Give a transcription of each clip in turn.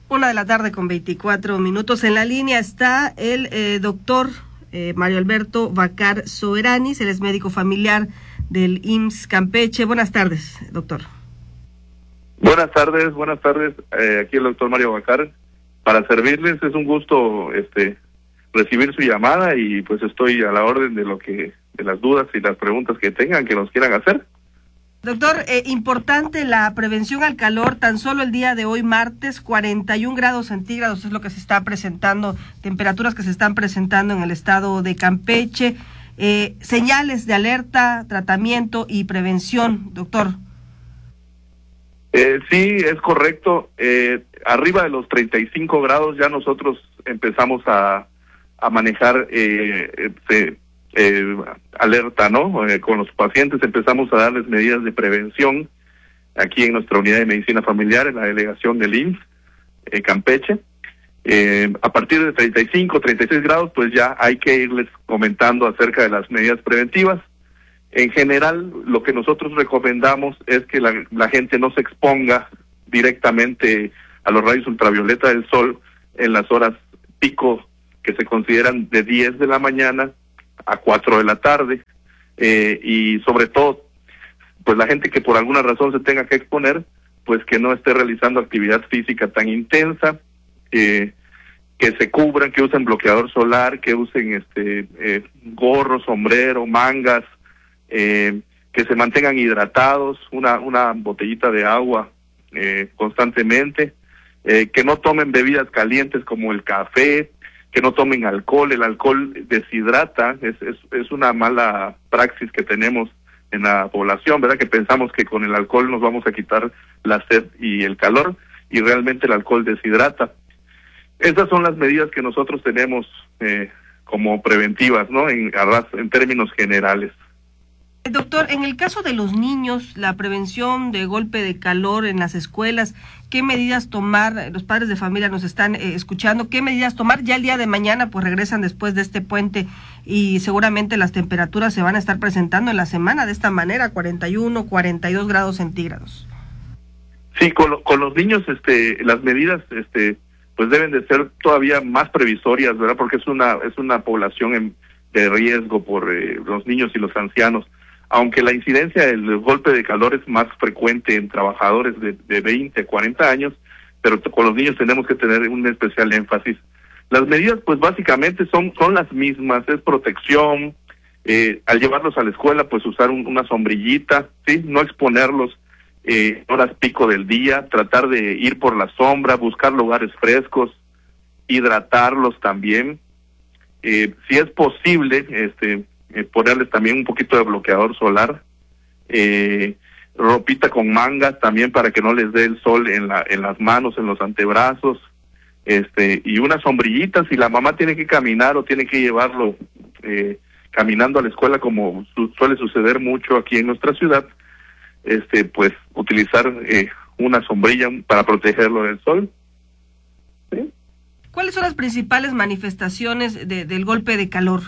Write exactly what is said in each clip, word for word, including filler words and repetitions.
Una de la tarde con veinticuatro minutos. En la línea está el eh, doctor eh, Mario Alberto Vacar Soberanis, él es médico familiar del I M S S Campeche. Buenas tardes, doctor. Buenas tardes, buenas tardes. Eh, aquí el doctor Mario Vacar. Para servirles, es un gusto este recibir su llamada y pues estoy a la orden de lo que de las dudas y las preguntas que tengan, que nos quieran hacer. Doctor, eh, importante la prevención al calor. Tan solo el día de hoy, martes, cuarenta y un grados centígrados es lo que se está presentando, temperaturas que se están presentando en el estado de Campeche. Eh, señales de alerta, tratamiento y prevención, doctor. Eh, sí, es correcto. Eh, arriba de los treinta y cinco grados ya nosotros empezamos a, a manejar eh, eh, eh, alerta, ¿no? Eh, con los pacientes empezamos a darles medidas de prevención aquí en nuestra unidad de medicina familiar, en la delegación del I M S S eh, Campeche. Eh, a partir de treinta y cinco, treinta y seis grados, pues ya hay que irles comentando acerca de las medidas preventivas. En general, lo que nosotros recomendamos es que la, la gente no se exponga directamente a los rayos ultravioleta del sol en las horas pico que se consideran de diez de la mañana a cuatro de la tarde, eh, y sobre todo, pues la gente que por alguna razón se tenga que exponer, pues que no esté realizando actividad física tan intensa, eh, que se cubran, que usen bloqueador solar, que usen este eh, gorro, sombrero, mangas, eh, que se mantengan hidratados, una una botellita de agua eh, constantemente, eh, que no tomen bebidas calientes como el café, que no tomen alcohol. El alcohol deshidrata, es, es, es una mala praxis que tenemos en la población, ¿verdad? Que pensamos que con el alcohol nos vamos a quitar la sed y el calor, y realmente el alcohol deshidrata. Esas son las medidas que nosotros tenemos eh, como preventivas, ¿no? En, en términos generales. Doctor, en el caso de los niños, la prevención de golpe de calor en las escuelas, ¿qué medidas tomar? Los padres de familia nos están eh, escuchando, ¿qué medidas tomar? Ya el día de mañana pues regresan después de este puente y seguramente las temperaturas se van a estar presentando en la semana de esta manera, cuarenta y uno, cuarenta y dos grados centígrados. Sí, con, lo, con los niños este las medidas este pues deben de ser todavía más previsorias, ¿verdad? Porque es una es una población en, de riesgo por eh, los niños y los ancianos. Aunque la incidencia del golpe de calor es más frecuente en trabajadores de, de veinte, cuarenta años, pero con los niños tenemos que tener un especial énfasis. Las medidas, pues básicamente son son las mismas, es protección, eh, al llevarlos a la escuela, pues usar un, una sombrillita, sí, no exponerlos eh, horas pico del día, tratar de ir por la sombra, buscar lugares frescos, hidratarlos también, eh, si es posible, este Eh, ponerles también un poquito de bloqueador solar, eh, ropita con mangas también para que no les dé el sol en la en las manos, en los antebrazos, este y una sombrillita si la mamá tiene que caminar o tiene que llevarlo eh, caminando a la escuela, como su, suele suceder mucho aquí en nuestra ciudad, este pues utilizar eh, una sombrilla para protegerlo del sol. ¿Sí? ¿Cuáles son las principales manifestaciones de, del golpe de calor?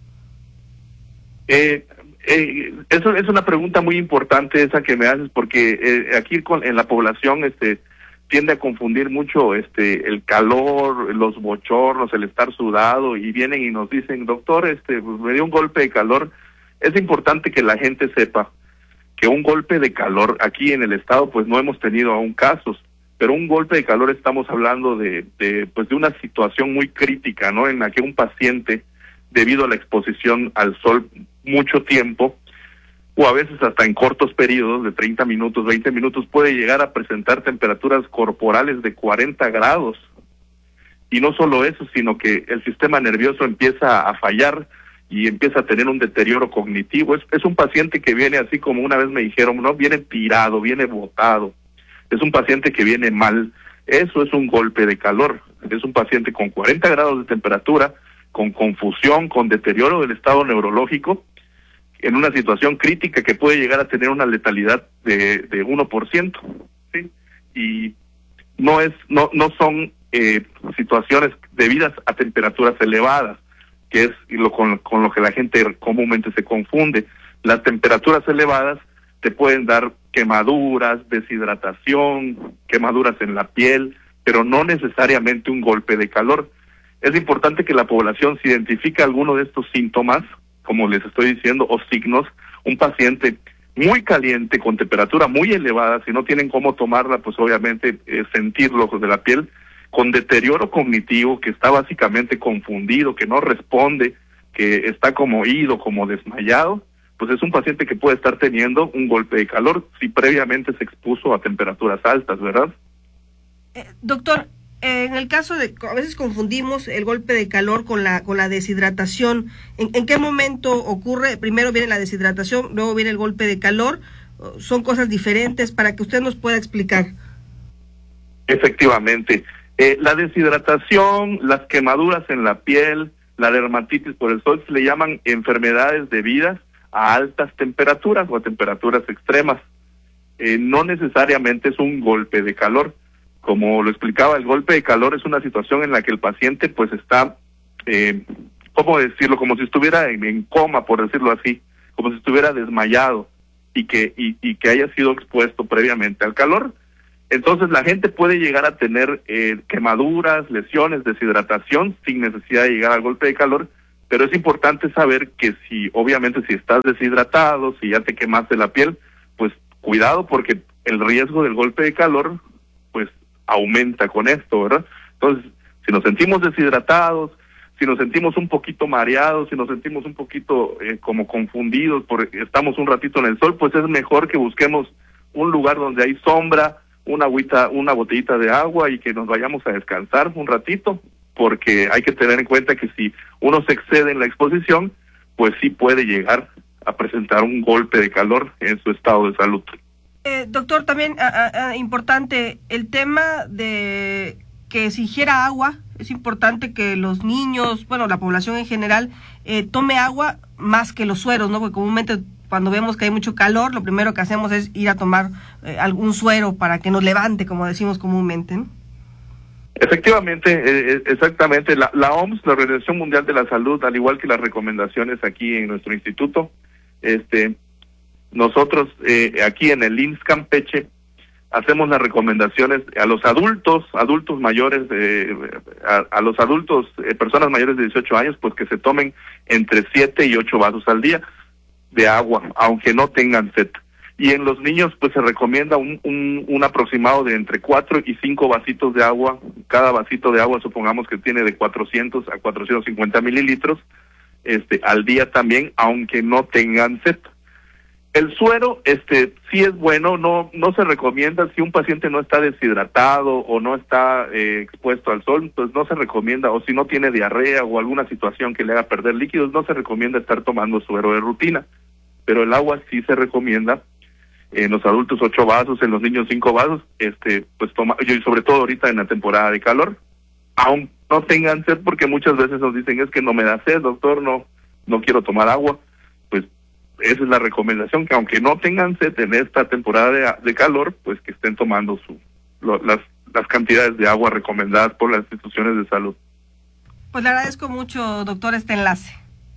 Eh, eh, eso es una pregunta muy importante esa que me haces, porque eh, aquí con, en la población este tiende a confundir mucho este el calor, los bochornos, el estar sudado, y vienen y nos dicen, doctor, este pues, me dio un golpe de calor. Es importante que la gente sepa que un golpe de calor aquí en el estado pues no hemos tenido aún casos, pero un golpe de calor estamos hablando de, de pues de una situación muy crítica, ¿no? En la que un paciente, debido a la exposición al sol mucho tiempo, o a veces hasta en cortos periodos de treinta minutos, veinte minutos, puede llegar a presentar temperaturas corporales de cuarenta grados. Y no solo eso, sino que el sistema nervioso empieza a fallar y empieza a tener un deterioro cognitivo. Es, es un paciente que viene así como una vez me dijeron, no, viene tirado, viene botado. Es un paciente que viene mal. Eso es un golpe de calor. Es un paciente con cuarenta grados de temperatura, con confusión, con deterioro del estado neurológico, en una situación crítica que puede llegar a tener una letalidad de, de uno por ciento, ¿sí? Y no es no no son eh, situaciones debidas a temperaturas elevadas, que es lo con, con lo que la gente comúnmente se confunde. Las temperaturas elevadas te pueden dar quemaduras, deshidratación, quemaduras en la piel, pero no necesariamente un golpe de calor. Es importante que la población se identifique alguno de estos síntomas, como les estoy diciendo, o signos. Un paciente muy caliente, con temperatura muy elevada, si no tienen cómo tomarla, pues obviamente eh, sentirlo de la piel, con deterioro cognitivo, que está básicamente confundido, que no responde, que está como oído, como desmayado, pues es un paciente que puede estar teniendo un golpe de calor si previamente se expuso a temperaturas altas, ¿verdad? Eh, doctor, eh, en el caso de, a veces confundimos el golpe de calor con la con la deshidratación. ¿En, en qué momento ocurre? Primero viene la deshidratación, luego viene el golpe de calor. ¿Son cosas diferentes? Para que usted nos pueda explicar. Efectivamente. Eh, la deshidratación, las quemaduras en la piel, la dermatitis por el sol, se le llaman enfermedades debidas a altas temperaturas o a temperaturas extremas. Eh, no necesariamente es un golpe de calor. Como lo explicaba, el golpe de calor es una situación en la que el paciente pues está, eh, ¿cómo decirlo? Como si estuviera en, en coma, por decirlo así, como si estuviera desmayado y que, y, y que haya sido expuesto previamente al calor. Entonces la gente puede llegar a tener eh, quemaduras, lesiones, deshidratación sin necesidad de llegar al golpe de calor, pero es importante saber que si, obviamente, si estás deshidratado, si ya te quemaste la piel, pues cuidado, porque el riesgo del golpe de calor pues aumenta con esto, ¿verdad? Entonces, si nos sentimos deshidratados, si nos sentimos un poquito mareados, si nos sentimos un poquito eh, como confundidos porque estamos un ratito en el sol, pues es mejor que busquemos un lugar donde hay sombra, una agüita, una botellita de agua y que nos vayamos a descansar un ratito, porque hay que tener en cuenta que si uno se excede en la exposición, pues sí puede llegar a presentar un golpe de calor en su estado de salud. Eh, doctor, también a, a, importante el tema de que se ingiera agua. Es importante que los niños, bueno, la población en general, eh, tome agua más que los sueros, ¿no? Porque comúnmente cuando vemos que hay mucho calor, lo primero que hacemos es ir a tomar eh, algún suero para que nos levante, como decimos comúnmente, ¿no? Efectivamente, eh, exactamente. La, la O M S, la Organización Mundial de la Salud, al igual que las recomendaciones aquí en nuestro instituto, este, nosotros eh, aquí en el I M S S Campeche hacemos las recomendaciones a los adultos, adultos mayores, eh, a, a los adultos, eh, personas mayores de dieciocho años, pues que se tomen entre siete y ocho vasos al día de agua, aunque no tengan sed. Y en los niños, pues se recomienda un, un, un aproximado de entre cuatro y cinco vasitos de agua. Cada vasito de agua, supongamos que tiene de cuatrocientos a cuatrocientos cincuenta mililitros, este, al día también, aunque no tengan sed. El suero, este, sí es bueno, no, no se recomienda si un paciente no está deshidratado o no está eh, expuesto al sol, pues no se recomienda, o si no tiene diarrea o alguna situación que le haga perder líquidos, no se recomienda estar tomando suero de rutina. Pero el agua sí se recomienda. En los adultos ocho vasos, en los niños cinco vasos, este, pues toma, y sobre todo ahorita en la temporada de calor, aún no tengan sed, porque muchas veces nos dicen es que no me da sed, doctor, no, no quiero tomar agua. Pues esa es la recomendación, que aunque no tengan sed en esta temporada de, de calor, pues que estén tomando su, lo, las, las cantidades de agua recomendadas por las instituciones de salud. Pues le agradezco mucho, doctor, este enlace.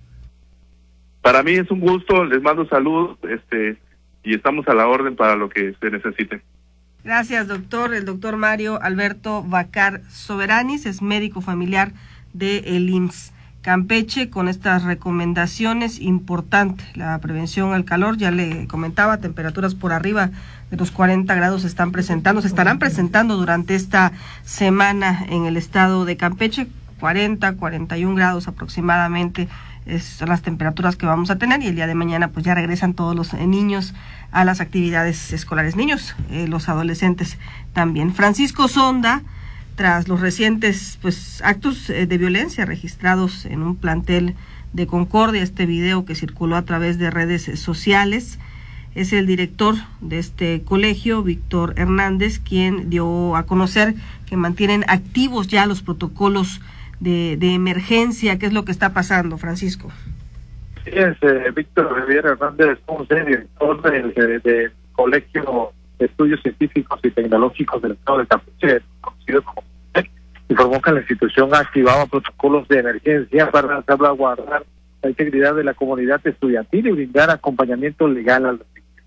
Para mí es un gusto, les mando salud, este, y estamos a la orden para lo que se necesite. Gracias, doctor. El doctor Mario Alberto Vacar Soberanis es médico familiar del I M S S Campeche, con estas recomendaciones importantes. La prevención al calor, ya le comentaba, temperaturas por arriba de los cuarenta grados se están presentando, se estarán presentando durante esta semana en el estado de Campeche, cuarenta, cuarenta y un grados aproximadamente. Es, son las temperaturas que vamos a tener, y el día de mañana pues ya regresan todos los eh, niños a las actividades escolares, niños, eh, los adolescentes también. Francisco Sonda, tras los recientes pues actos eh, de violencia registrados en un plantel de Concordia, este video que circuló a través de redes eh, sociales, es el director de este colegio, Víctor Hernández, quien dio a conocer que mantienen activos ya los protocolos De, de emergencia. ¿Qué es lo que está pasando, Francisco? Sí, es eh, Víctor Riviera Hernández, director del de, de Colegio de Estudios Científicos y Tecnológicos del Estado de Campeche, conocido como C I T E C, informó que la institución ha activado protocolos de emergencia para salvaguardar la integridad de la comunidad estudiantil y brindar acompañamiento legal a las víctimas.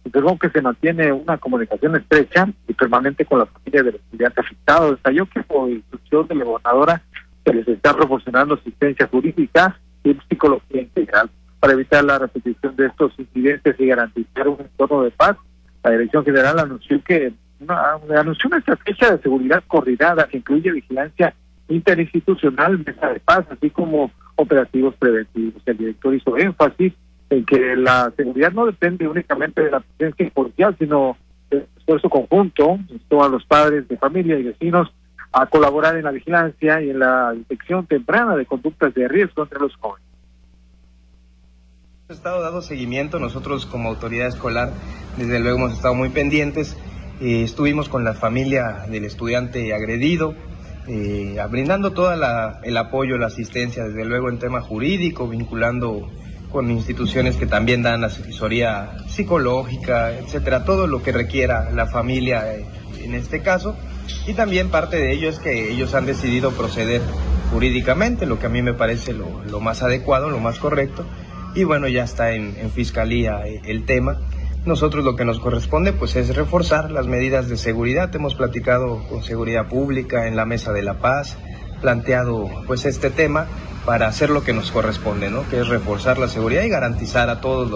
Informó que se mantiene una comunicación estrecha y permanente con la familia del estudiante afectado. Detalló que por instrucción de la gobernadora se les está proporcionando asistencia jurídica y psicología integral para evitar la repetición de estos incidentes y garantizar un entorno de paz. La Dirección General anunció que una, anunció una estrategia de seguridad coordinada que incluye vigilancia interinstitucional, mesa de paz, así como operativos preventivos. El director hizo énfasis en que la seguridad no depende únicamente de la presencia policial, sino del esfuerzo conjunto. Instó a los padres de familia y vecinos a colaborar en la vigilancia y en la detección temprana de conductas de riesgo entre los jóvenes. Hemos estado dando seguimiento, nosotros como autoridad escolar, desde luego hemos estado muy pendientes, eh, estuvimos con la familia del estudiante agredido, eh, brindando todo el apoyo, la asistencia, desde luego en tema jurídico, vinculando con instituciones que también dan asesoría psicológica, etcétera, todo lo que requiera la familia eh, en este caso, y también parte de ello es que ellos han decidido proceder jurídicamente, lo que a mí me parece lo, lo más adecuado, lo más correcto, y bueno, ya está en, en fiscalía eh, el tema. Nosotros lo que nos corresponde pues es reforzar las medidas de seguridad. Hemos platicado con Seguridad Pública en la Mesa de la Paz, planteado pues este tema para hacer lo que nos corresponde, ¿no? Que es reforzar la seguridad y garantizar a todos los